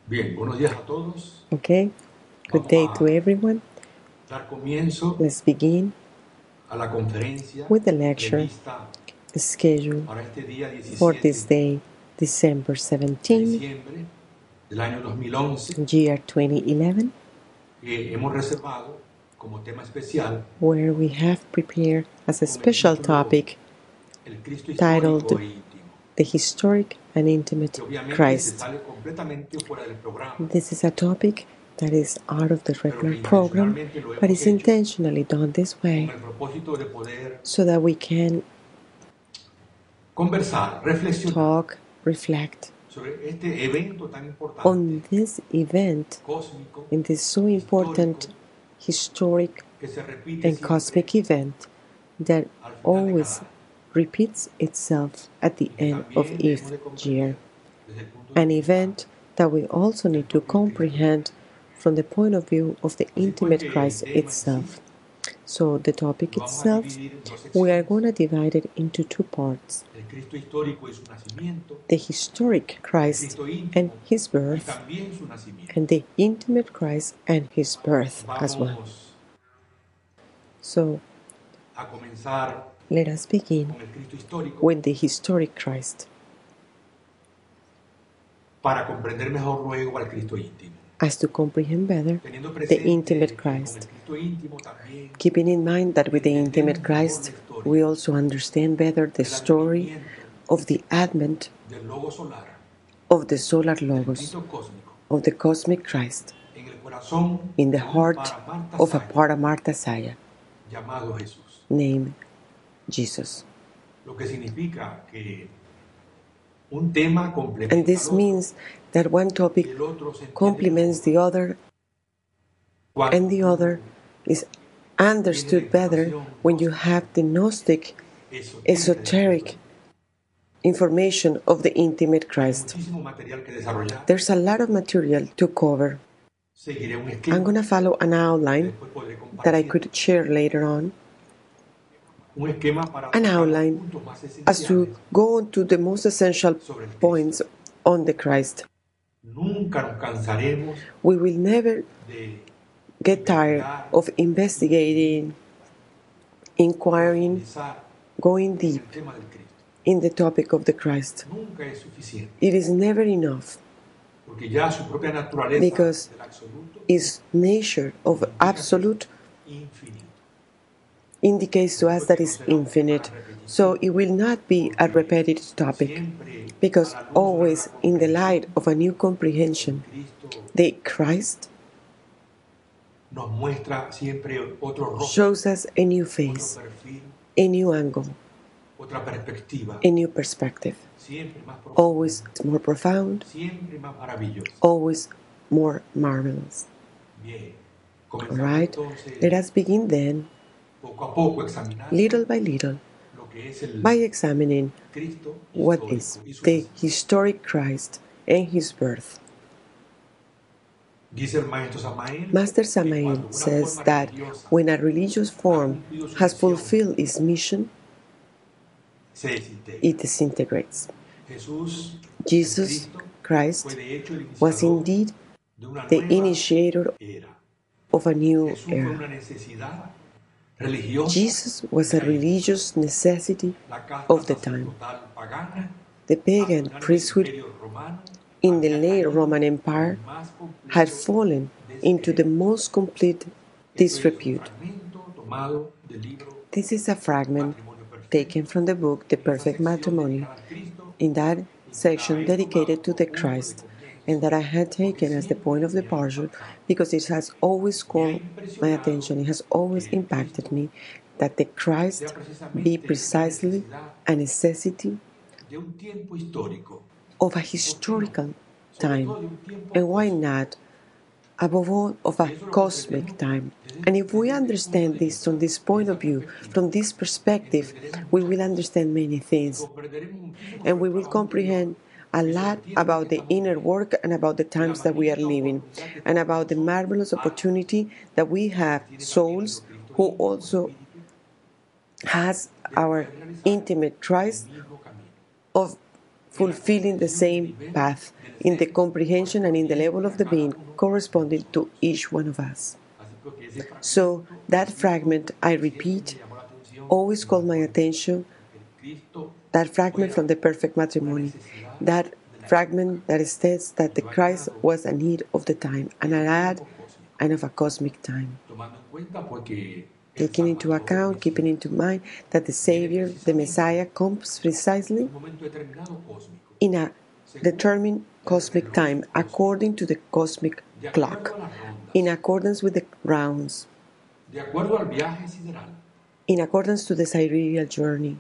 Bien, buenos días a todos. Okay, good day to everyone. Dar comienzo Let's begin a la conferencia with the lecture prevista scheduled para este día for 17 this day, December de 17, diciembre del año 2011, year 2011, que hemos reservado como tema especial where we have prepared as a con el special título topic El Cristo histórico titled e íntimo, The Historic and Intimate que obviamente se Christ. sale completamente fuera del programa, This is a topic that is out of the pero regular que program, intencionalmente lo but hemos is hecho intentionally done this con way el propósito de poder so that we can conversar, reflexionar talk, reflect sobre este evento tan importante, on this event, cósmico, in this so important historic que se repite and siempre cosmic event that al final de always cada año, repeats itself at the y que end of también debemos each de year. comprender desde el punto de An vista event that we also del need to propio Cristo mismo. comprehend from the point of view of the Así pues intimate que el Christ tema en sí itself. So the topic lo vamos a itself, dividir en dos we are secciones: going to divide it into two parts. el Cristo histórico y su nacimiento, The historic el Christ Cristo and íntimo his y birth, también su nacimiento. and the intimate Christ and his birth as well. Vamos So a comenzar let us begin con el Cristo histórico with the historic Christ, para comprender mejor luego al Cristo íntimo, as to comprehend better teniendo the presente intimate que con el Christ, Cristo íntimo también keeping in mind that with the intimate entendemos mejor Christ la historia we also understand better the del story advenimiento of the advent del logo solar, of the solar del logos, Cristo cósmico, of the cosmic Christ, en el corazón in the de un heart Paramarta of a Saya Paramarta Saya llamado Jesús. named Jesus. Lo que significa que un tema And complementa this al otro means that one y topic el otro se entiende complements mejor the other, cuando and the tú other is understood better when you have the Gnostic, esotérica del esoteric Cristo. information of the intimate Hay Christ. muchísimo material que desarrollar. There's a lot of material to cover. Seguiré un I'm esquema going to follow an que outline después podré that I compartir. could share later on, Un esquema para an tocar los outline puntos más as to esenciales go on to the most essential sobre el Cristo. points on the Christ. Nunca nos cansaremos We will never de get tired investigar, of investigating, inquiring, profundizar going en deep el tema del Cristo. in the topic of the Christ. Nunca es suficiente, It is never enough porque ya su propia naturaleza because del absoluto its nature of absolute infinito. indicates to us that it's infinite. So it will not be a repetitive topic Siempre because a la luz de always la in the comprensión, light of a new comprehension, Cristo the Christ nos muestra siempre otro rostro, shows us a new otro face, perfil, a new angle, otra perspectiva, a new perspective, siempre más profundo, always more profound, siempre más maravilloso. always more marvelous. Bien, All comenzamos right, entonces let us begin then, poco a poco examinando little by little, lo que es el by examining Cristo what histórico is y su the nacimiento. historic Christ and his birth. Dice el maestro Samael Master que Samael cuando una says forma that religiosa when a religious form has fulfilled its mission, se desintegra. it disintegrates. Jesús, Jesus el Cristo, Christ fue de hecho el was iniciador indeed de una the nueva initiator era. of a new Jesús fue era. una necesidad religiosa Jesus was de a la época. religious necessity La casta of the time. sacerdotal pagana, The pagan al final del priesthood Imperio Romano, in the había late caído Roman en Empire el más completo had fallen into the descrédito. most complete Esto es un disrepute. fragmento tomado del libro This is a fragment Matrimonio Perfecto, taken from the book The en esa Perfect sección Matrimony, dedicada al Cristo, in that y que la section he dedicated to tomado the por punto de Christ, comienzo, and that I had taken porque as the point of siempre me ha departure impactado. because it has always Me ha caught my impresionado attention. It has always que el impacted Cristo me that the sea Christ be precisamente una precisely necesidad a necessity de un tiempo histórico, of a ¿por qué no? historical Sobre time, todo de un tiempo and why cósmico. not, above all, of Y a eso es lo cosmic comprendemos time. desde And if we este punto understand de this vista, from this de point esa of view, perspectiva, from this perspective, entenderemos we muchas will cosas understand many y things, comprenderemos muchísimo and sobre we el will trabajo interior comprehend a y sobre lot el tiempo en about que the estamos inner viviendo work and about the y la times that we are magnífica living, oportunidad que and tenemos about the nosotros, marvelous almas, opportunity that we have, que tiene también souls nuestro Cristo who íntimo, also espíritu, has de our poder realizar intimate el Christ mismo camino. of fulfilling the same path in the comprehension and in the level of the being corresponding to each one of us. So that fragment, I repeat, always called my attention, that fragment from the perfect matrimony, that fragment that states that the Christ was a need of the time, an ad and of a cosmic time. Taking into account, keeping into mind that the Savior, the Messiah, comes precisely in a determined cosmic time, according to the cosmic clock, in accordance with the rounds, in accordance to the sidereal journey,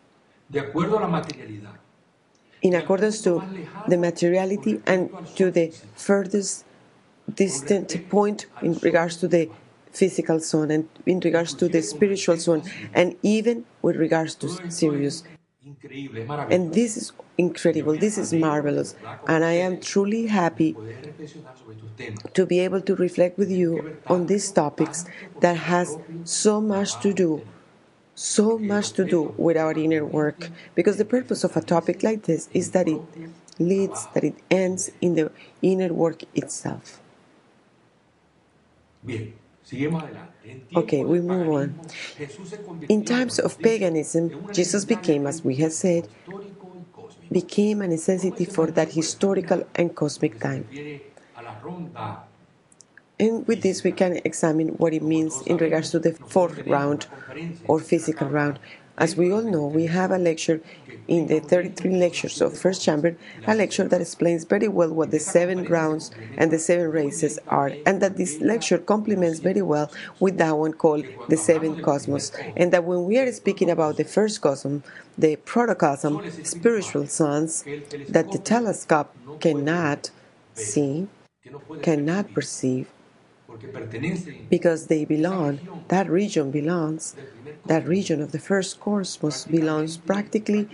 in accordance to the materiality and to the furthest distant point in regards to the physical zone and in regards to the spiritual zone and even with regards to Sirius. And this is incredible, this is marvelous, and I am truly happy to be able to reflect with you on these topics that has so much to do with our inner work, because the purpose of a topic like this is that it ends in the inner work itself. Okay, we move on. In times of paganism, Jesus became, as we have said, became a necessity for that historical and cosmic time. And with this, we can examine what it means in regards to the fourth round or physical round. As we all know, we have a lecture in the 33 lectures of First Chamber, a lecture that explains very well what the 7 rounds and the 7 races are, and that this lecture complements very well with that one called the 7 cosmos, and that when we are speaking about the first cosmos, the protocosm, spiritual suns, that the telescope cannot see, cannot perceive, because they belong, that region of the first cosmos belongs practically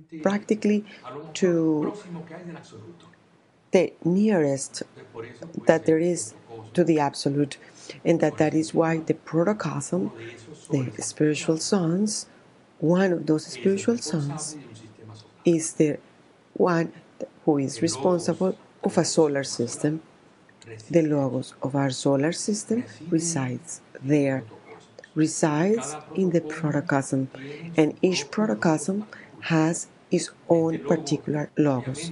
to the nearest that there is to the absolute, and that is why the protocosm, the spiritual sons, one of those spiritual sons is the one who is responsible of a solar system. The logos of our solar system resides there, resides in the protocosm, and each protocosm has its own particular logos.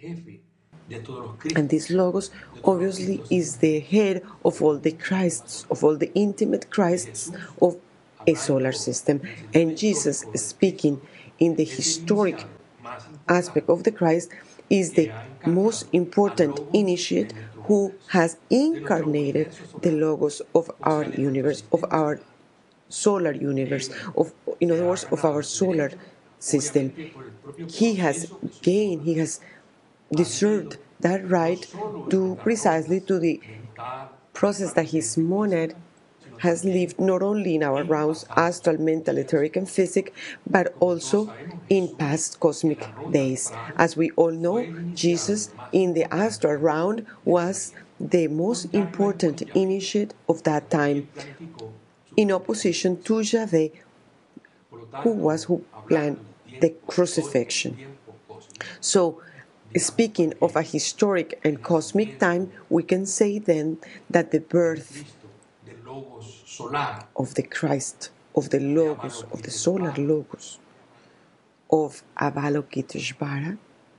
And this logos obviously is the head of all the Christs, of all the intimate Christs of a solar system. And Jesus, speaking in the historic aspect of the Christ, is the most important initiate who has incarnated the logos of our universe, of our solar universe, in other words, of our solar system. He has gained, he has deserved that right to precisely to the process that his monad has lived not only in our rounds, astral, mental, etheric, and physic, but also in past cosmic days. As we all know, Jesus in the astral round was the most important initiate of that time, in opposition to Yahweh, who planned the crucifixion. So, speaking of a historic and cosmic time, we can say then that the birth of the Christ, of the Logos, of the solar Logos, of Avalokiteshvara,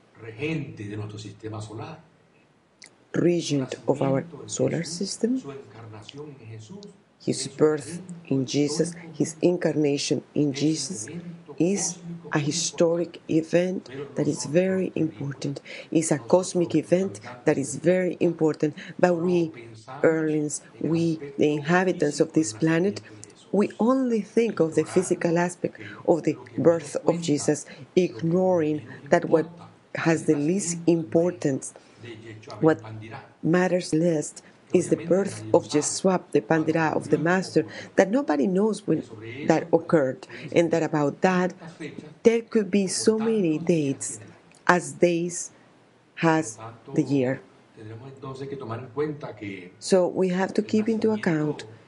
regent of our solar system, his birth in Jesus, his incarnation in Jesus, is a historic event that is very important. It's a cosmic event that is very important. But we, Earthlings, we, the inhabitants of this planet, we only think of the physical aspect of the birth of Jesus, ignoring that what has the least importance, what matters less, is the birth of Yeshua, the Pandira of the Master, that nobody knows when that occurred, and that about that there could be so many dates as days has the year. So we have to keep into account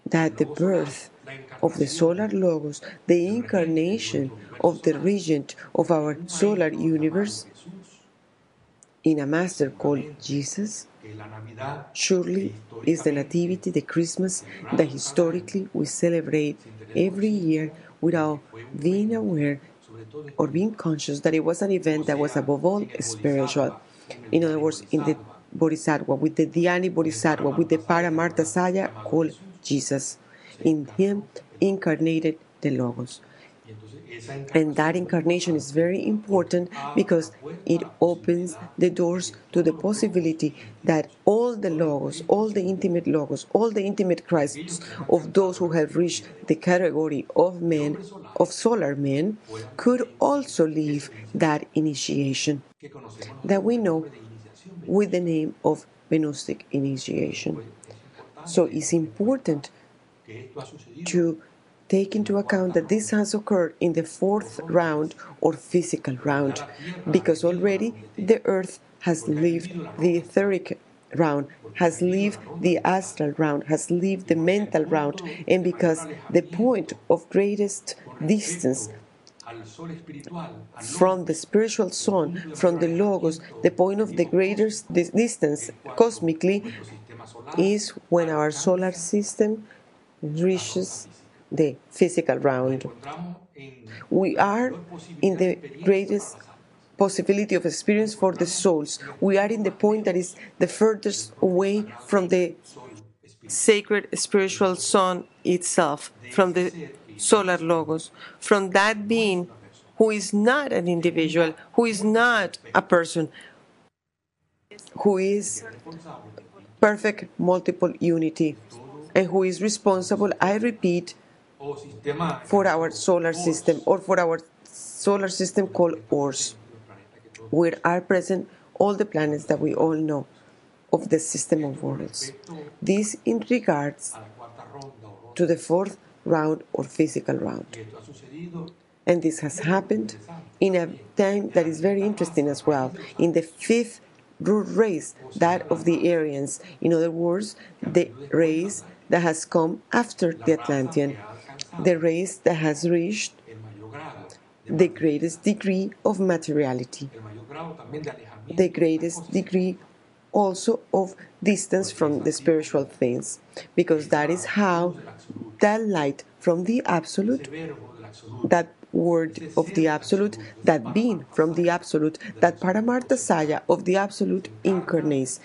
that the birth of the solar logos, the incarnation of the regent of our solar universe in a master called Jesus, surely is the Nativity, the Christmas that historically we celebrate every year without being aware or being conscious that it was an event that was above all spiritual. In other words, in the Bodhisattva, with the Dhyani Bodhisattva, with the Paramarthasaya called Jesus. In him incarnated the Logos. And that incarnation is very important because it opens the doors to the possibility that all the Logos, all the intimate Christs of those who have reached the category of men, of solar men, could also live that initiation that we know with the name of Gnostic initiation. So it's important to take into account that this has occurred in the fourth round or physical round, because already the earth has lived the etheric round, has lived the astral round, has lived the mental round, and because the point of greatest distance from the spiritual sun, from the Logos, the point of the greatest distance cosmically is when our solar system reaches the physical round. We are in the greatest possibility of experience for the souls. We are in the point that is the furthest away from the sacred spiritual sun itself, from the solar Logos, from that being who is not an individual, who is not a person, who is perfect multiple unity, and who is responsible, I repeat, for our solar system, or for our solar system called Ors, where are present all the planets that we all know of the system of worlds. This in regards to the fourth round or physical round. And this has happened in a time that is very interesting as well, in the fifth root race, that of the Aryans. In other words, the race that has come after the Atlantean, the race that has reached the greatest degree of materiality, the greatest degree also of distance from the spiritual things, because that is how that light from the Absolute, that word of the Absolute, that being from the Absolute, that Paramarthasaya of the Absolute incarnates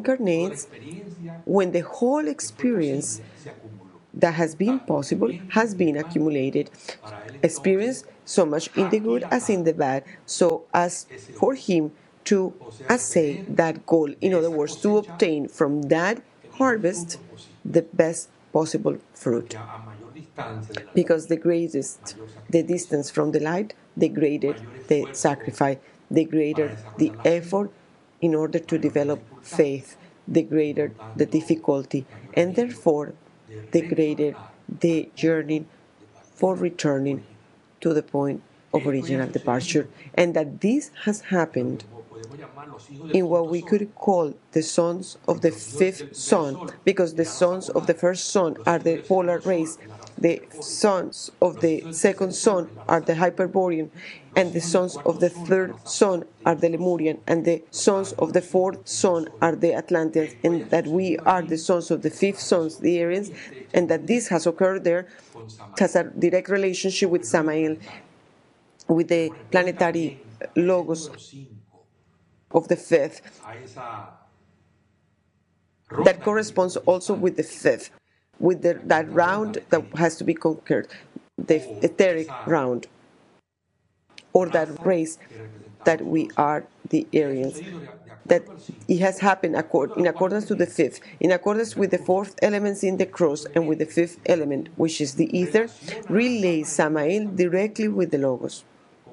when the whole experience that has been possible has been accumulated. Experience so much in the good as in the bad, so as for him to assay that goal. In other words, to obtain from that harvest the best possible fruit. Because the greatest the distance from the light, the greater the sacrifice, the greater the effort in order to develop faith, the greater the difficulty, and therefore the greater the journey for returning to the point of original departure. And that this has happened in what we could call the sons of the fifth sun, because the sons of the first sun are the polar race, the sons of the second sun are the Hyperborean, and the sons of the third sun are the Lemurian, and the sons of the fourth sun are the Atlanteans, and that we are the sons of the fifth sons, the Aryans, and that this has occurred there has a direct relationship with Samael, with the planetary Logos of the fifth, that corresponds also with the fifth, with that round that has to be conquered, the etheric round, or that race that we are the Aryans. That it has happened in accordance to the fifth, in accordance with the fourth elements in the cross, and with the fifth element, which is the ether, relays Samael directly with the Logos.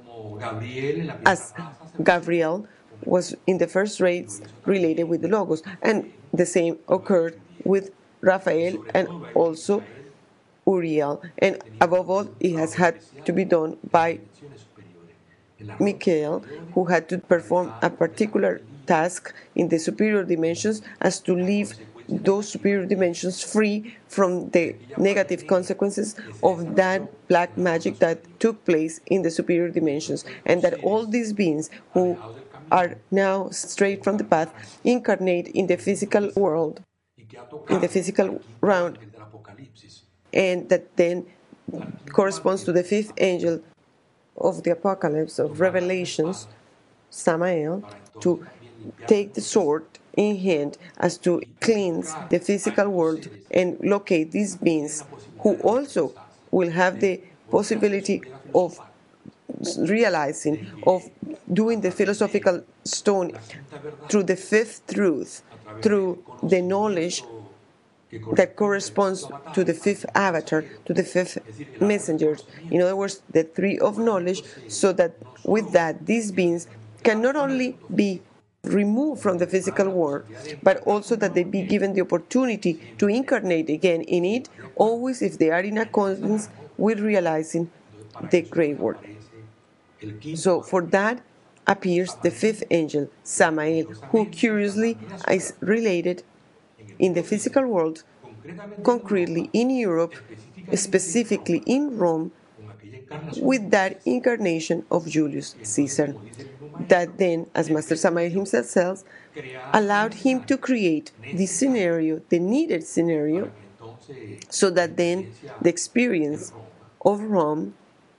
As Gabriel was in the first race related with the Logos, and the same occurred with Raphael and also Uriel, and above all, it has had to be done by Michael, who had to perform a particular task in the superior dimensions as to live those superior dimensions free from the negative consequences of that black magic that took place in the superior dimensions, and that all these beings who are now straight from the path incarnate in the physical world, in the physical round, and that then corresponds to the fifth angel of the Apocalypse, of Revelations, Samael, to take the sword in hand as to cleanse the physical world and locate these beings who also will have the possibility of realizing, of doing the philosophical stone through the fifth truth, through the knowledge that corresponds to the fifth avatar, to the fifth messenger. In other words, the tree of knowledge, so that with that, these beings can not only be removed from the physical world, but also that they be given the opportunity to incarnate again in it, always if they are in accordance with realizing the great work. So for that appears the fifth angel, Samael, who curiously is related in the physical world, concretely in Europe, specifically in Rome, with that incarnation of Julius Caesar, that then, as Master Samael himself says, allowed him to create the scenario, the needed scenario, so that then the experience of Rome,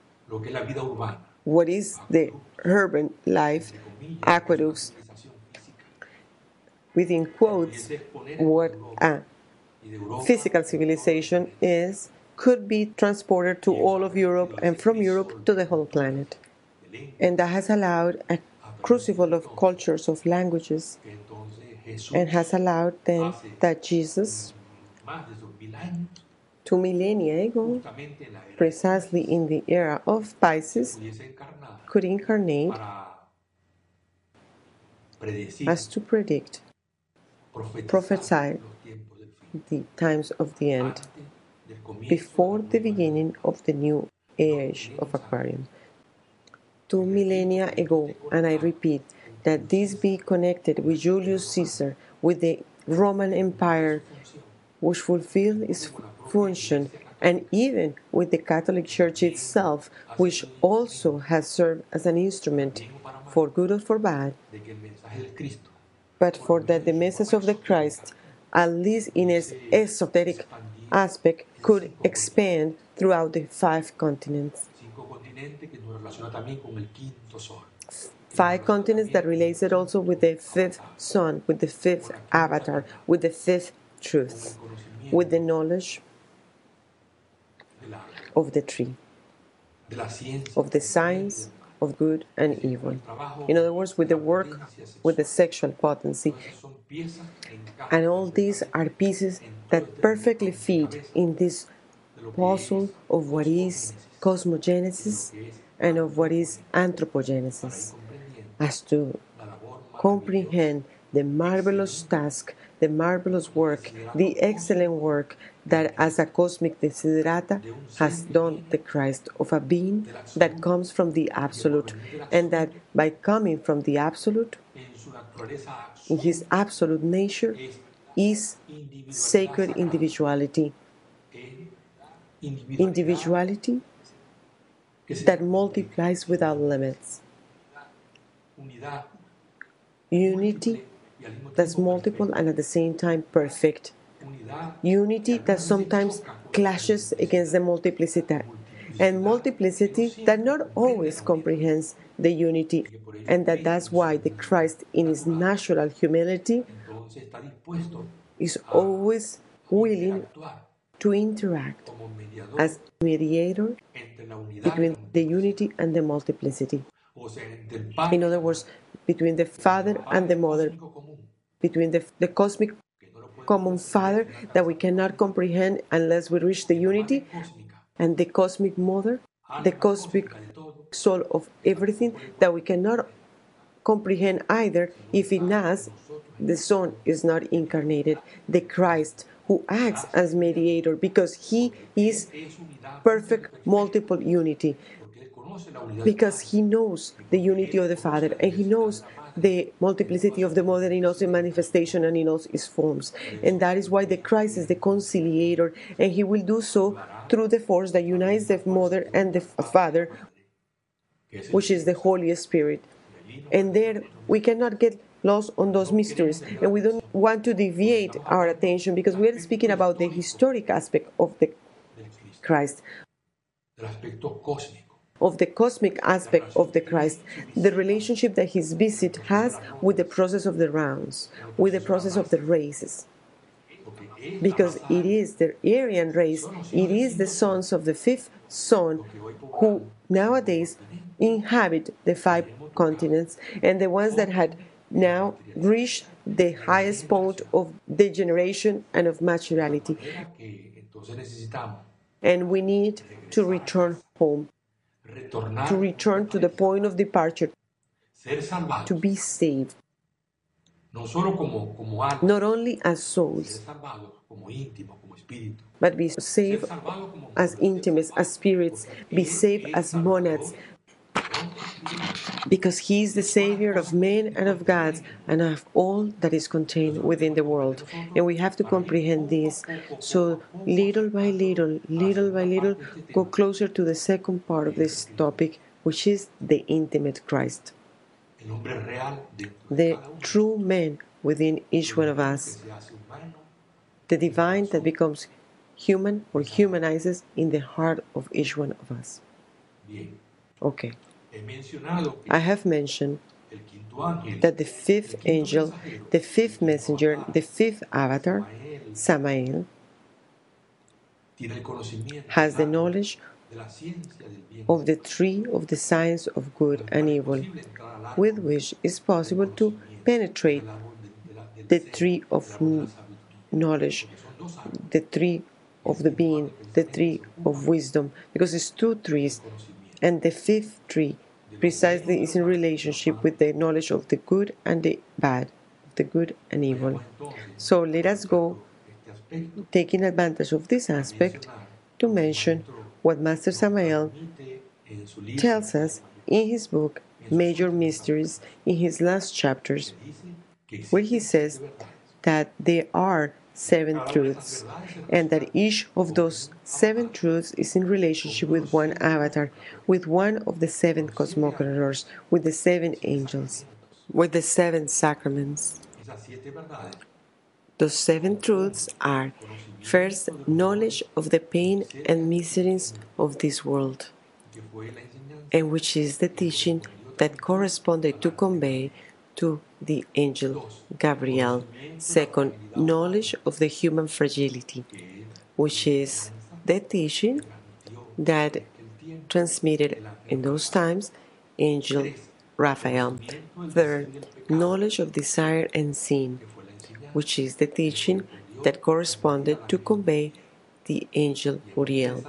what is the urban life, aqueducts, within quotes, what a physical civilization is, could be transported to all of Europe and from Europe to the whole planet. And that has allowed a crucible of cultures, of languages, and has allowed then that Jesus, 2 millennia ago, precisely in the era of Pisces, could incarnate as to predict, prophesy the times of the end, before the beginning of the new age of Aquarium. 2 millennia ago, and I repeat, that this be connected with Julius Caesar, with the Roman Empire, which fulfilled its function, and even with the Catholic Church itself, which also has served as an instrument, for good or for bad, but for that the message of the Christ, at least in its esoteric aspect, could expand throughout the 5 continents. 5 continents that related also with the 5th sun, with the 5th avatar, with the 5th truth, with the knowledge of the tree, of the science of good and evil. In other words, with the work, with the sexual potency. And all these are pieces that perfectly fit in this puzzle of what is cosmogenesis and of what is anthropogenesis, as to comprehend the marvelous task, the marvelous work, the excellent work that as a cosmic desiderata has done the Christ, of a being that comes from the Absolute, and that by coming from the Absolute, in his absolute nature, is sacred individuality. Individuality that multiplies without limits. Unity that's multiple and at the same time perfect. Unity that sometimes clashes against the multiplicity, and multiplicity that not always comprehends the unity, and that's why the Christ in his natural humility is always willing to interact as mediator between the unity and the multiplicity. In other words, between the Father and the Mother, between the cosmic common Father that we cannot comprehend unless we reach the unity, and the cosmic Mother, the cosmic soul of everything that we cannot comprehend either if in us the Son is not incarnated, the Christ who acts as mediator, because he is perfect multiple unity, because he knows the unity of the Father, and he knows the multiplicity of the mother in us in manifestation and in us is forms. And that is why the Christ is the conciliator, and he will do so through the force that unites the mother and the father, which is the Holy Spirit. And there we cannot get lost on those mysteries, and we don't want to deviate our attention because we are speaking about the historic aspect of the Christ, of the cosmic aspect of the Christ, the relationship that his visit has with the process of the rounds, with the process of the races. Because it is the Aryan race, it is the sons of the fifth son who nowadays inhabit the 5 continents, and the ones that had now reached the highest point of degeneration and of maturity. And we need to return home, to return to the point of departure, to be saved, not only as souls, but be saved as intimates, as spirits, be saved as monads, because he is the Savior of men and of gods and of all that is contained within the world. And we have to comprehend this. So little by little, go closer to the second part of this topic, which is the intimate Christ, the true man within each one of us, the divine that becomes human or humanizes in the heart of each one of us. Okay. I have mentioned that the 5th angel, the 5th messenger, the 5th avatar, Samael, has the knowledge of the tree of the science of good and evil, with which is possible to penetrate the tree of knowledge, the tree of the being, the tree of wisdom, because it's 2 trees, and the 5th tree precisely is in relationship with the knowledge of the good and the bad, the good and evil. So let us go, taking advantage of this aspect, to mention what Master Samael tells us in his book, Major Mysteries, in his last chapters, where he says that there are 7 truths, and that each of those 7 truths is in relationship with one avatar, with one of the 7 cosmocrators, with the 7 angels, with the 7 sacraments. Those 7 truths are: first, knowledge of the pain and miseries of this world, and which is the teaching that corresponded to convey to the angel Gabriel. Second, knowledge of the human fragility, which is the teaching that transmitted in those times angel Raphael. Third, knowledge of desire and sin, which is the teaching that corresponded to convey the angel Uriel.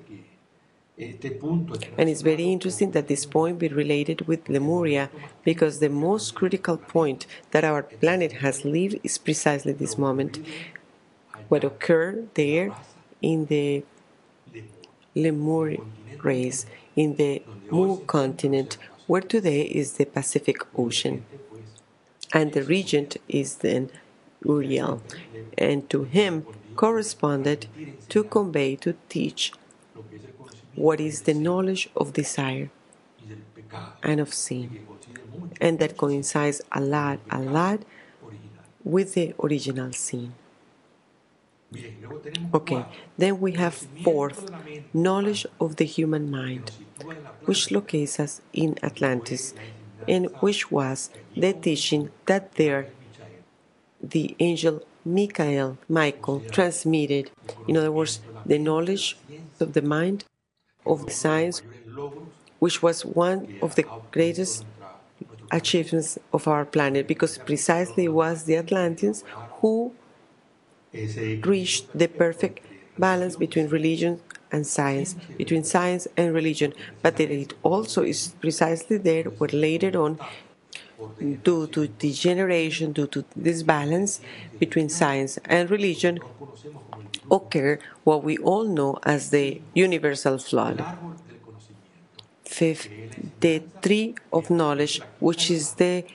And it's very interesting that this point be related with Lemuria, because the most critical point that our planet has lived is precisely this moment. What occurred there in the Lemur race, in the Mu continent, where today is the Pacific Ocean. And the regent is then Uriel, and to him corresponded to convey, to teach what is the knowledge of desire and of sin, and that coincides a lot with the original sin. Okay, then we have fourth, knowledge of the human mind, which locates us in Atlantis, and which was the teaching that there the angel Michael transmitted. In other words, the knowledge of the mind, of the science, which was one of the greatest achievements of our planet, because precisely it was the Atlanteans who reached the perfect balance between religion and science, between science and religion. But it also is precisely there where later on, due to degeneration, due to this balance between science and religion, occur what we all know as the universal flood. Fifth, the tree of knowledge, which is the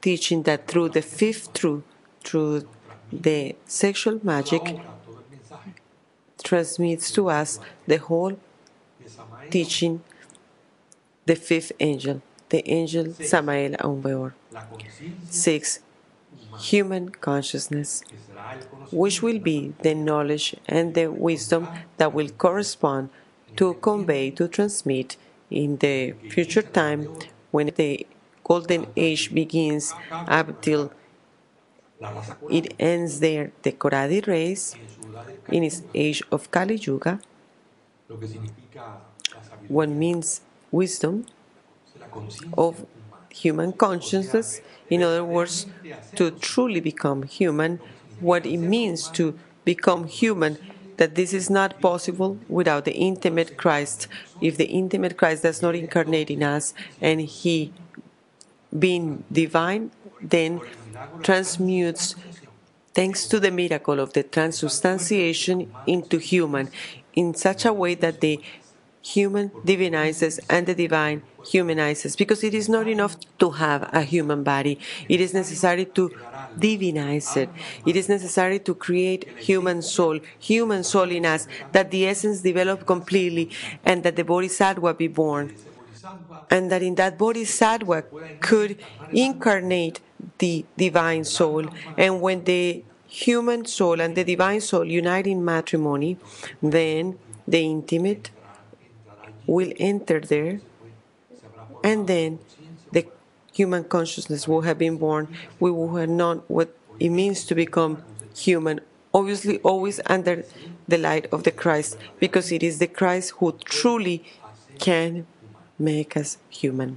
teaching that through the fifth truth, through the sexual magic, todo el mensaje transmits to us the whole de Samael, teaching, the fifth angel, the angel Samael aún peor. la conciencia 6. Human consciousness, que será el conocimiento which will be the knowledge and the wisdom that will correspond to convey, to transmit in the future time when the golden age begins up till la raza it ends there, the Koradi race, en su edad del in its age of Kali Yuga, lo que significa la sabiduría what means wisdom la conciencia of human consciousness, in other words, to truly become human, what it means to become human, that this is not possible without the intimate Christ. If the intimate Christ does not incarnate in us and He, being divine, then transmutes, thanks to the miracle of the transubstantiation, into human, in such a way that the human divinizes and the divine humanizes, because it is not enough to have a human body. It is necessary to divinize it. It is necessary to create human soul in us, that the essence develop completely, and that the bodhisattva be born, and that in that bodhisattva could incarnate the divine soul. And when the human soul and the divine soul unite in matrimony, then the intimate will enter there, and then the human consciousness will have been born. We will have known what it means to become human, obviously always under the light of the Christ, because it is the Christ who truly can make us human.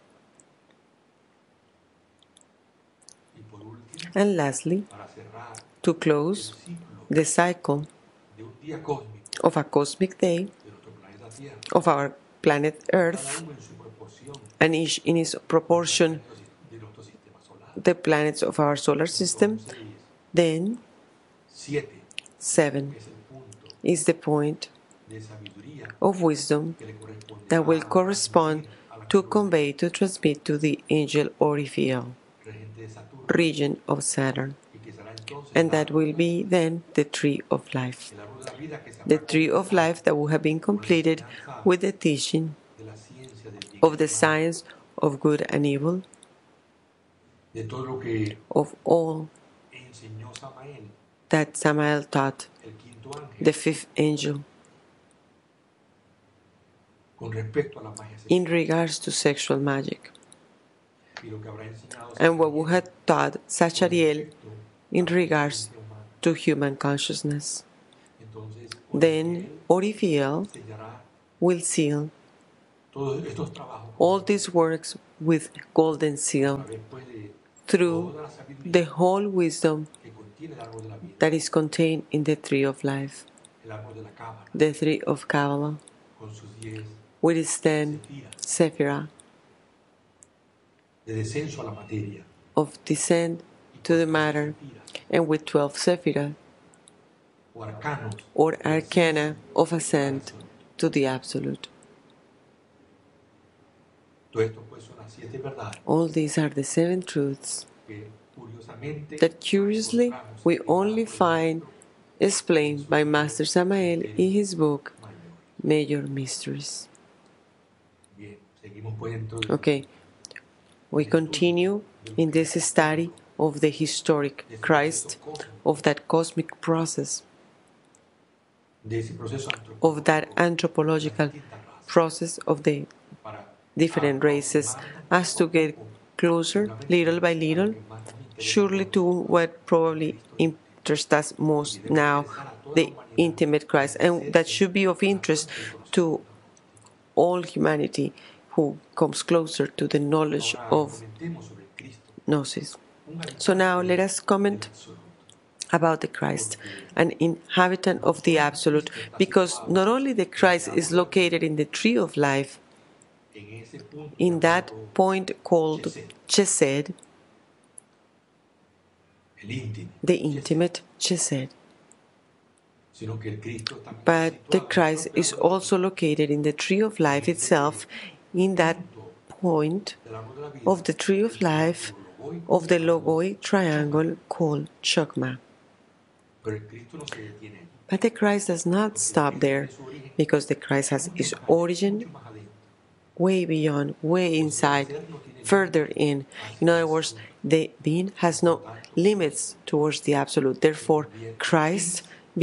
And lastly, para cerrar to close the cycle de un día cósmico of a cosmic day de nuestro planeta Tierra, of our planet Earth, cada uno en su proporción and each in its proportion de nuestro sistema solar. the planets of our solar system, then 7 7 es el punto is the point de sabiduría of wisdom que le corresponde that will correspond to convey, to transmit to the angel Orifiel, regente de Saturno, region of Saturn, y que será entonces and that will be then the tree of life. el árbol de la vida que se The tree of life that will have been completed with the teaching de la ciencia del bien, of the science of good and evil, de todo lo que of all enseñó Samael, that Samael taught, el quinto ángel, the fifth angel, con respecto a la magia in sexual, regards to sexual magic, y lo que habrá enseñado and what we had taught Sachariel in regards to human consciousness. entonces Then Orifiel sellará will seal todos estos trabajos all these works with golden seal después de through toda la sabiduría the whole wisdom que contiene el árbol de la vida, that is contained in the tree of life, el árbol de la cábala, the tree of Kabbalah, con sus 10 with its 10 Sephirah de descenso a la materia, of descent to the matter, and with 12 Sephirah o arcanos, or arcana of ascent to the Absolute. todo esto pues son las 7 verdades All these are the 7 truths que curiosamente that curiously we only find explained by Master Samael in his book Major Mysteries. Bien, seguimos pues entonces Okay, we continue in this study of the historic Christ, of that cosmic process, de ese proceso of that anthropological process of the para different races, as to get closer, little by little, surely to what probably interests us most now, the intimate Christ, and that should be of interest to all humanity who comes closer to the knowledge of comentemos sobre Cristo, Gnosis. So now let us comment about the Christ, an inhabitant of the Absolute, because not only the Christ is located in the tree of life, en ese punto in that point called Chesed, el íntimo, the intimate Chesed, sino que el Cristo también but the Christ is also located in the tree of life itself, in that point del árbol de la vida, of the tree of life of the logoic triangle called Chokmah. Pero el Cristo no se detiene allí. But the Christ does not stop there, because the Christ has its origin Más adentro. way beyond, way inside, further in. In other words, the being has no limits towards the absolute. Therefore, Christ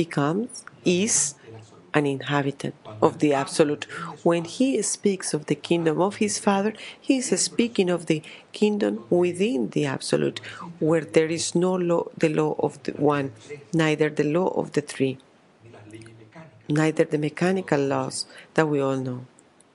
is an inhabitant of the absolute. When he speaks of the kingdom of his Father, he is speaking of the kingdom within the absolute, where there is no law, the law of the one, neither the law of the three, Ni las leyes mecánicas, neither the mechanical laws that we all know.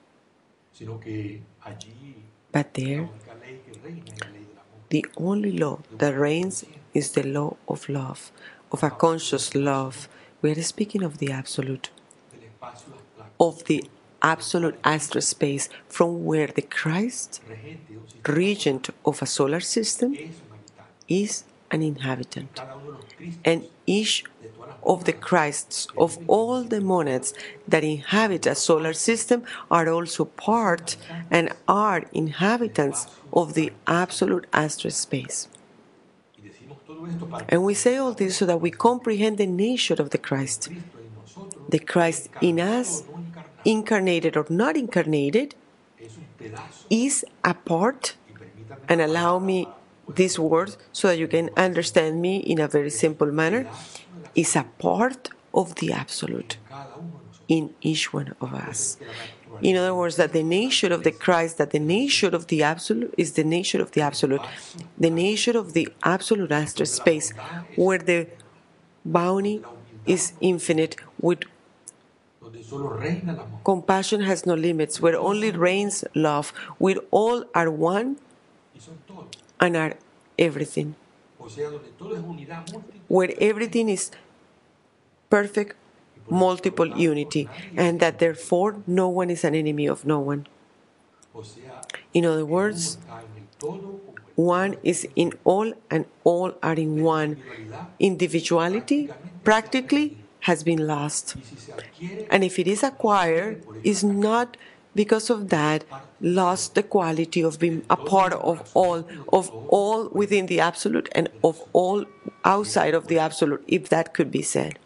sino que allí But la there, única ley que reina es la ley del amor. the only law that reigns is the law of love, of a conscious love. We are speaking of the absolute, Del espacio abstracto, of the absolute astral space, from where the Christ, regente de un sistema regent of a solar system, es un habitante. is an inhabitant. Cada uno de los Cristos And each de todas las of the Christs, of all the monads that inhabit a solar system, are also part and are inhabitants of the absolute astral space. y decimos todo esto para que And we say all this so that we comprehend the nature of the Christ. Cristo en nosotros, The Christ in us, no encarnado, incarnated or not incarnated, es un pedazo. is a part, Y permítanme and allow me these words so that you can understand me in a very simple manner, is a part of the absolute cada uno de nosotros. in each one of us. In other words, that the nature of the Christ, that the nature of the absolute is the nature of the absolute, the nature of the absolute astral space, where the bounty is infinite, with Donde solo reina el amor. compassion has no limits, where only reigns love, where all are one Y son todos. and are everything, O sea, donde todo es unidad múltiple. where everything is perfect, multiple unity, and that therefore no one is an enemy of no one. O sea, In other words, está en el todo como el one is in all and all are in one. Individuality practically has been lost. y si se adquiere, And if it is acquired, is not because of that lost the quality of being a part of all within the absolute and of all outside of the absolute, if that could be said.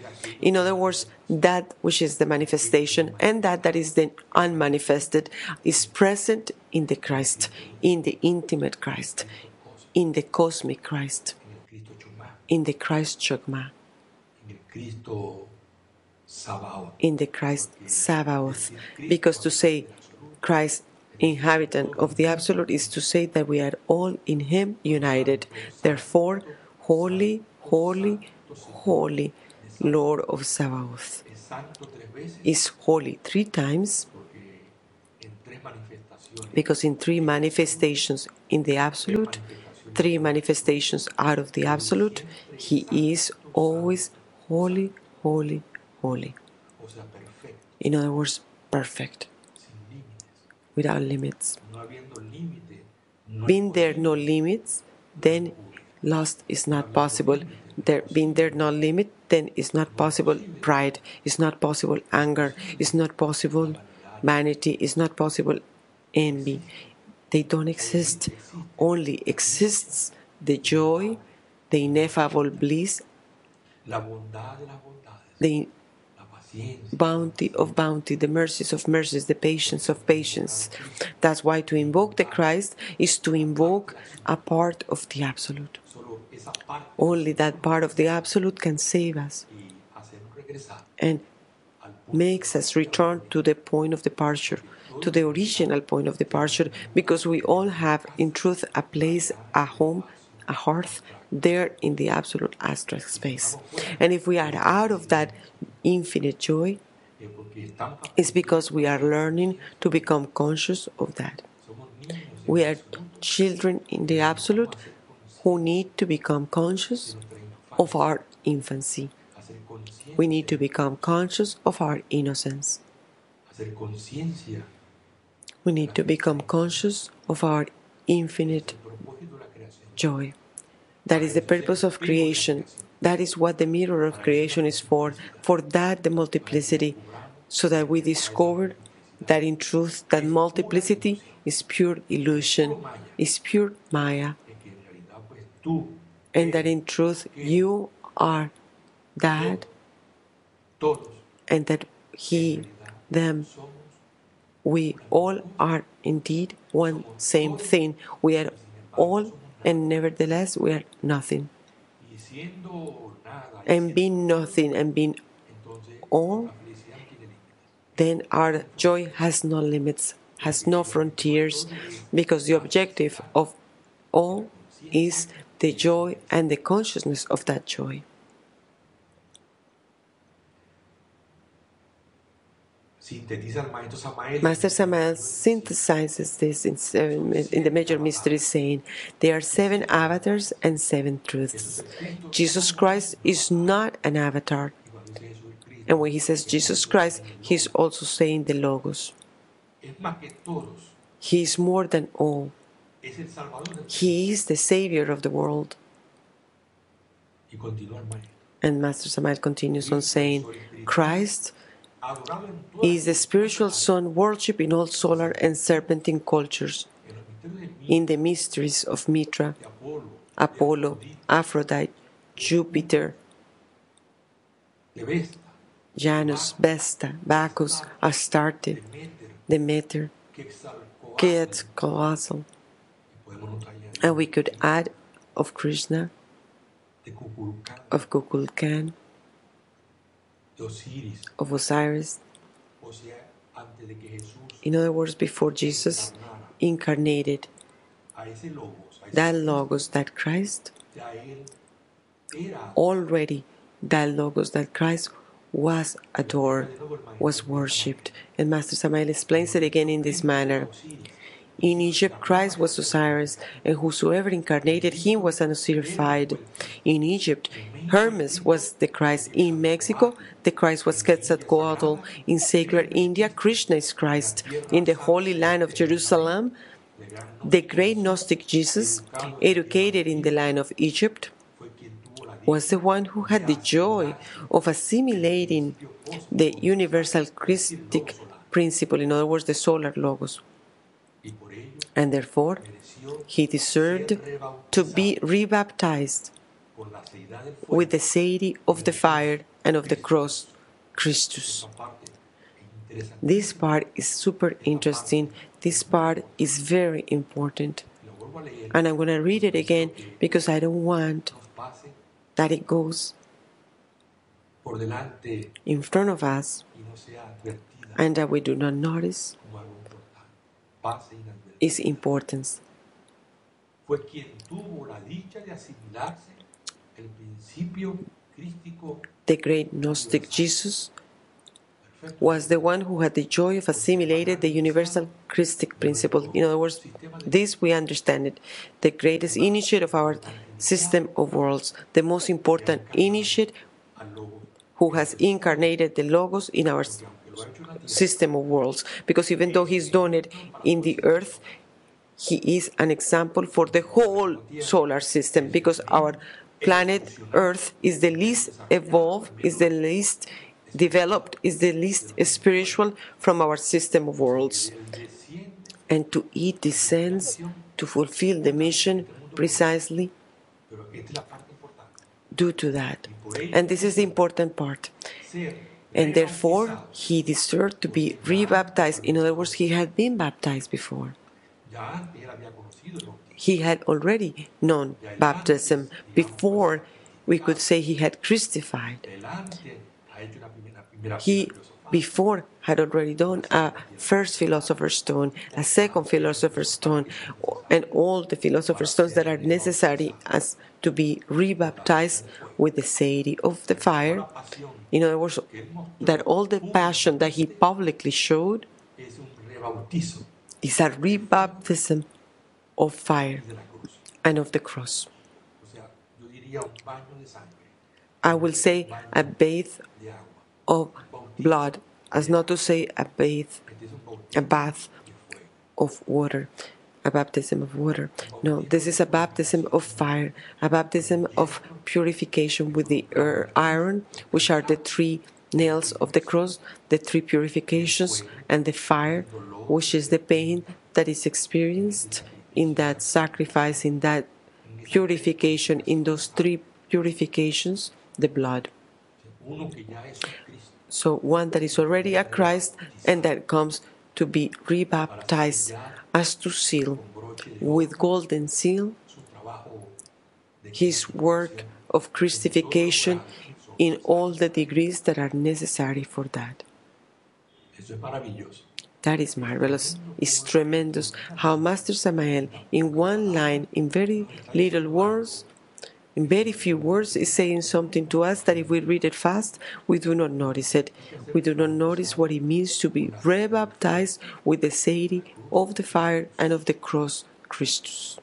In other words, that which is the manifestation and that is the unmanifested is present in the Christ, in the intimate Christ, in the cosmic Christ, en el Cristo Chumá, in the Christ Chokmah, en el Cristo Sabaoth. in the Christ Sabaoth. Because to say Christ, inhabitant of the absolute, is to say that we are all in Him united. Therefore, holy, holy, holy, Lord of Sabaoth Es santo tres veces is holy 3 times, porque en tres manifestaciones, because in 3 manifestations in the absolute, 3 manifestations out of the absolute, He is always holy, holy, holy. o sea, perfecto, In other words, perfect, sin límites. without limits. No habiendo límite, no Being there no limits, then lost is not possible. There being there no limit, then is not possible pride, is not possible anger, is not possible vanity, is not possible envy. They don't exist. Only exists the joy, the ineffable bliss, la bondad de las bondades, the la paciencia, bounty of bounty, the mercies of mercies, the patience of patience. That's why to invoke the Christ is to invoke a part of the absolute. solo esa parte Only that part of the absolute can save us y hacernos regresar and al punto makes us return to the point of departure, to the original point of departure, because we all have in truth a place, a home, a hearth there in the absolute astral space. And if we are out of that infinite joy, porque estamos, it's because we are learning to become conscious of that. somos niños We are children in the absolute who need to become conscious of our infancy. hacer conciencia, We need to become conscious of our innocence. hacer conciencia We need to become conscious of our infinite del propósito de la creación. joy. That is the purpose of creation. That is what the mirror of creation is for. For that, the multiplicity, so that we discover that in truth, that multiplicity is pure illusion, is pure Maya, Es que tú, and that in truth you are that, todos, and that He, them, somos we all are indeed one same thing. We are all, and nevertheless we are nothing. y siendo nada, y And siendo being nothing and being entonces all, la felicidad no tiene límites. then our joy has no limits, has no frontiers, because the objective of all is the joy and the consciousness of that joy. Sintetiza el maestro Samael. Master Samael synthesizes this in the major mystery, saying there are 7 avatars and 7 truths. Jesus Christ is not an avatar. Y cuando dice Jesús es Cristo, And when he says Jesus Christ, he's also saying the Logos. es más que todos, He is more than all. es el Salvador del mundo. He is the Savior of the world. Y continúa el maestro. And Master Samael continues on saying, Christ Adorado en todas is the spiritual Son worshipped in all solar and serpentine cultures, en los misterios de in the mysteries of Mitra, de Apolo, Apollo, Aphrodite, Jupiter, de Vesta, Janus, Vesta, Bacchus, Astarte, de Méter, Demeter, Quetzalcóatl. Quetzalcoatl. Y podemos notar ya And we could add of Krishna, de Cuculcán, of Kukulkan, de Osiris, of Osiris. o sea, antes de que Jesús In other words, before Jesus incarnated, a ese Logos, a ese that Logos, that Christ, ya él era already that Logos, that Christ was adored, was worshipped. And Master Samael explains it again in this manner. Osiris. In Egypt, Christ was Osiris, and whosoever incarnated him was an Osirified. In Egypt, Hermes was the Christ. In Mexico, the Christ was Quetzalcoatl. In sacred India, Krishna is Christ. In the Holy Land of Jerusalem, the great Gnostic Jesus, educated in the land of Egypt, Fue quien tuvo la was the one who had the joy of assimilating the universal Christic principle, in other words, the solar Logos. y por ello And therefore, mereció he deserved to be rebaptized con la seidad del fuego. with the deity of the fire and of the cross, Christus. Esa parte es interesante. This part is super interesting. This part is very important. Lo vuelvo a leer. And I'm going to read it again because I don't want Nos pase that it goes por delante in front of us y no sea advertida and that we do not notice como algo importante. Pase inadvertida. its importance. Fue quien tuvo la dicha de asimilarse el principio crístico The great Gnostic Jesus was the one who had the joy of assimilating the universal Christic principle. In other words, this we understand it. The greatest initiate of our system of worlds, the most important initiate al Logos, who has incarnated the Logos in our que aunque lo ha hecho en la tierra, system of worlds. Because even though he's done it in the earth, he is an example for the whole solar system, because our planet Earth is the least evolved, is the least developed, is the least spiritual from our system of worlds. él desciende, And to it descends to fulfill the mission precisely pero esta es la parte importante. due to that. And this is the important part. Ser And therefore, he deserved to be rebaptized. In other words, he had been baptized before. ya antes él había conocido el bautismo. He had already known baptism before we could say he had crucified. Él antes ha hecho una primera He filosofía. before had already done a first philosopher's stone, a second philosopher's stone, and all the philosopher's stones that are necessary as to be rebaptized with the deity of the fire. Pasión In other words, que él mostró that all the passion that he publicly showed es un rebautizo is a rebaptism of fire de la cruz. and of the cross. O sea, yo diría un baño de sangre, I will say a bath de agua. of blood, as not to say a bath, Este es un bautismo a bath de fuego. of water, a baptism of water. No, this is a baptism of fire, a baptism of purification with the iron, which are the 3 nails of the cross, the 3 purifications, and the fire, which is the pain that is experienced in that sacrifice, in that purification. In those three purifications, the blood. Uno que ya es un Cristo, So one that is already a Christ and that comes to be rebaptized as to seal con broche de with golden seal su trabajo de his work of Christification in all the degrees that are necessary for that. Eso es maravilloso. That is marvelous. It's tremendous how Master Samael, in one line, in very little words, in very few words, is saying something to us that if we read it fast, we do not notice it. We do not notice what it means to be rebaptized with the Seiri of the fire and of the cross, Christus.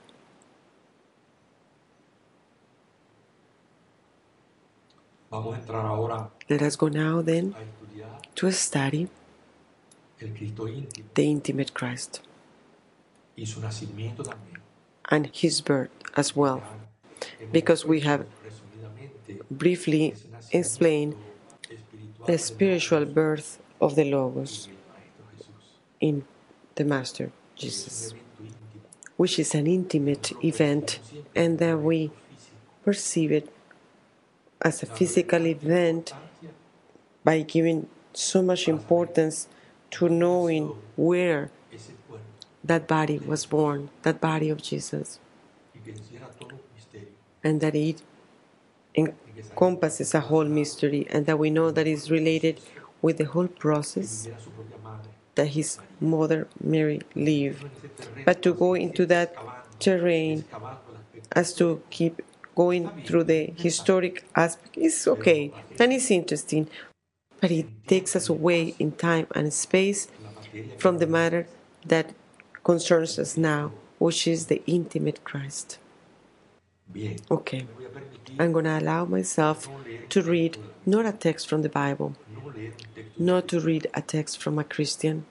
Vamos a entrar ahora Let us go now then a estudiar to study el Cristo íntimo the intimate Christ y su nacimiento también. and his birth as well, Hemos because we have resumidamente briefly ese nacimiento explained espiritual the spiritual birth of the Logos del Maestro Jesús. in the Master Es Jesus, un evento íntimo. which is an intimate event, and that we perceive it as a physical event by giving so much importance to knowing where Ese cuerpo that body was born, that body of Jesus, y que encierra todo un misterio. and that it encompasses a whole mystery, and that we know that is related with the whole process Viviera su propia madre. that his mother Mary lived. But to go into that terrain Excavando el aspecto as to keep going through the historic aspect is okay and it's interesting, but it takes us away in time and space de la materia from the matter that concerns us now, which is the intimate Christ. bien. Okay, Me voy a permitir I'm going to allow myself to read not a text from the Bible, no leer un texto, not to read a text from a Christian,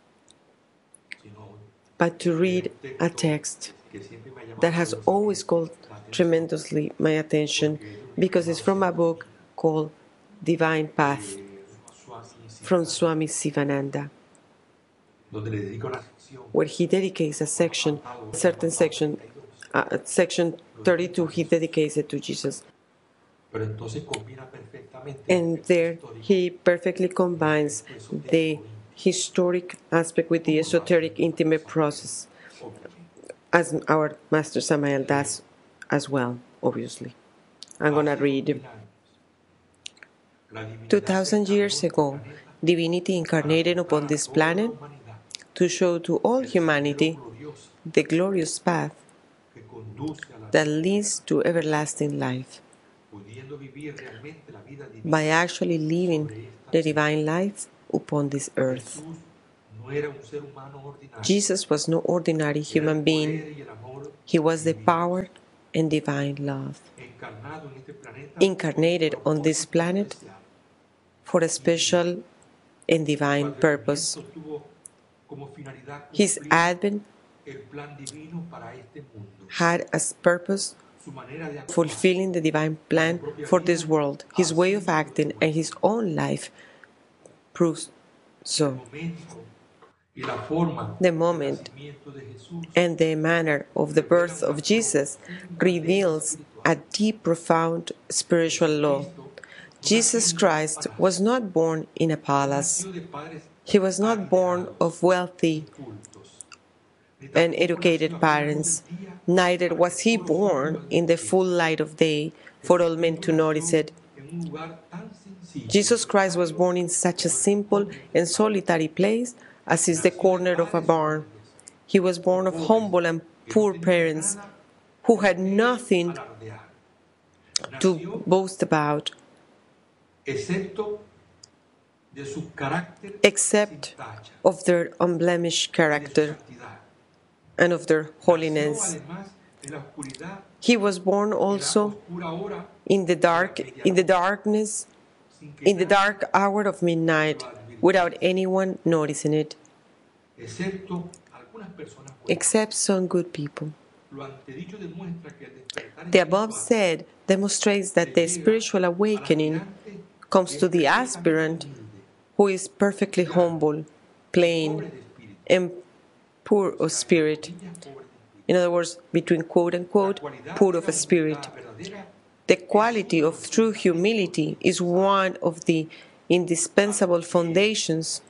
sino but to read a text que siempre me ha llamado that has always called tremendously my attention because it's from a book called Divine Path from Swami Sivananda, donde le dedico una sección where he dedicates a section, a certain section, section 32, he dedicates it to Jesus. pero entonces combina perfectamente And there he perfectly combines the historic aspect with the esoteric intimate process, as our Master Samael does as well, obviously. I'm going to read. 2,000 years ago, divinity incarnated upon this planet to show to all humanity the glorious path que conduce a la that leads to everlasting life pudiendo vivir realmente la vida divina. by actually living the divine life upon this earth. Jesús no era un ser humano ordinario. Jesus was no ordinary human being. Era el poder y el amor He was the power and divine love, encarnado en este planeta incarnated on this planet especial. for a special and divine purpose. Esto tuvo como finalidad His cumplir advent el plan divino para este mundo. had as purpose Su manera de actuar, fulfilling the divine plan for this world. His way of acting and his own life proves so. momento y la forma The moment del nacimiento de Jesús and the manner of the birth of Jesus reveals a deep, profound spiritual law. Jesus Christ was not born in a palace. nació de padres He was not born of wealthy cultos. and educated parents. Neither was he born in the full light of day for all men to notice it. En un lugar tan sencillo Jesus Christ was born in such a simple and solitary place as is the corner of a barn. He was born of humble and poor parents who had nothing alardear. to Nació boast about excepto de su carácter except sin tacha, of their unblemished de su character santidad. and of their Nació holiness. además en la oscuridad, He was born en la also oscura hora, in the darkness, sin que in the dark hour of midnight, without anyone noticing it, excepto algunas personas buenas. except some good people. Lo antedicho demuestra que al despertar The above said demonstrates that the spiritual awakening comes to the aspirant who is perfectly humble, plain, and poor of spirit, In other words, between quote-unquote poor of spirit. The quality of true humility is one of the indispensable foundations,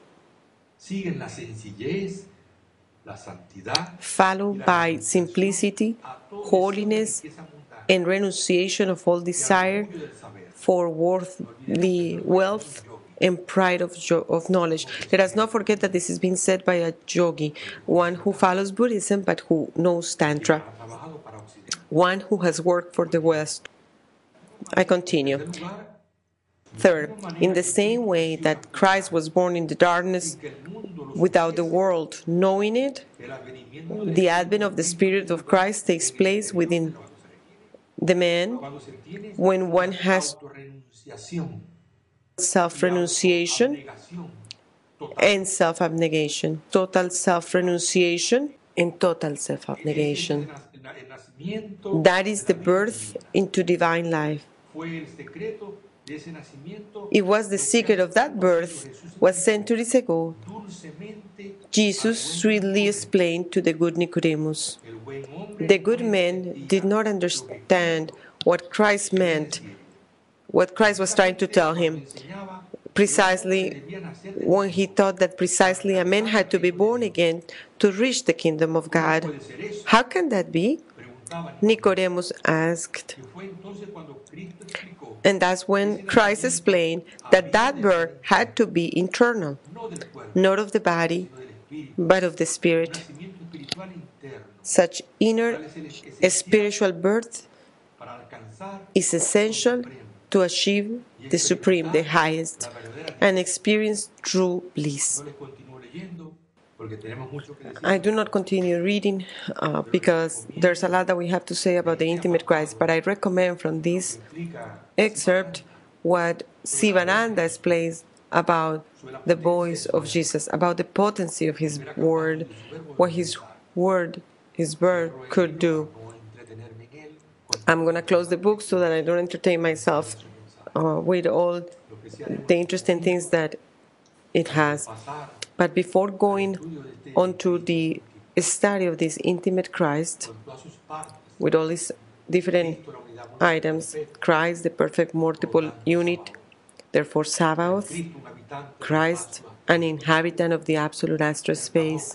followed by simplicity, holiness, and renunciation of all desire for worldly wealth and pride of knowledge. Let us not forget that this is being said by a yogi, one who follows Buddhism but who knows Tantra, one who has worked for the West. I continue. Third, in the same way that Christ was born in the darkness without the world knowing it, the advent of the Spirit of Christ takes place within the man when one has self-renunciation and self-abnegation. Total self-renunciation and total self-abnegation. That is the birth into divine life. It was the secret of that birth what centuries ago Jesus sweetly explained to the good Nicodemus. The good man did not understand what Christ meant, what Christ was trying to tell him, precisely when he thought that precisely a man had to be born again to reach the kingdom of God. How can that be? Nicodemus asked. And that's when Christ explained that that birth had to be internal, not of the body, but of the spirit. Such inner spiritual birth is essential to achieve the supreme, the highest, and experience true bliss. I do not continue reading because there's a lot that we have to say about the intimate Christ, but I recommend from this excerpt what Sivananda explains about the voice of Jesus, about the potency of His word, what His word, His word could do. I'm going to close the book so that I don't entertain myself with all the interesting things that it has. But before going on to the study of this intimate Christ, with all these different items, Christ, the perfect multiple unit, therefore Sabaoth, Christ, an inhabitant of the absolute astral space,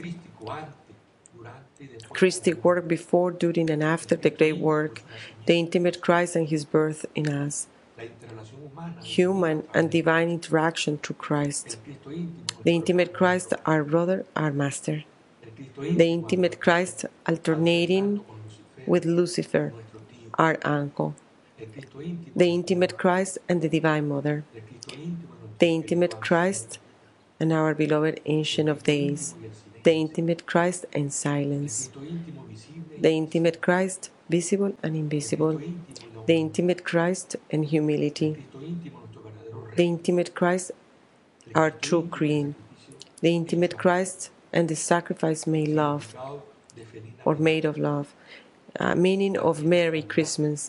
Christic work before, during, and after the great work, the intimate Christ and His birth in us, human and divine interaction through Christ, the intimate Christ, our brother, our master, the intimate Christ alternating with Lucifer, our uncle, the intimate Christ and the Divine Mother, the intimate Christ and our beloved Ancient of Days, the intimate Christ and silence, the intimate Christ, visible and invisible, the intimate Christ and humility, the intimate Christ, our true creed, the intimate Christ and the sacrifice made love, or made of love, meaning of Merry Christmas,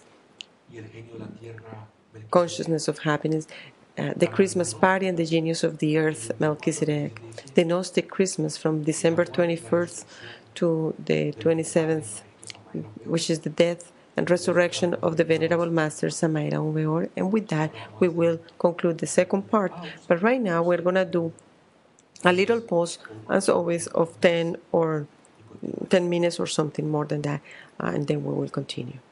consciousness of happiness, the Christmas party and the genius of the earth, Melchizedek, the Gnostic Christmas from December 21st to the 27th, which is the death and resurrection of the Venerable Master Samael Aun Weor. And with that, we will conclude the second part. But right now, we're going to do a little pause, as always, of 10 minutes or something more than that, and then we will continue.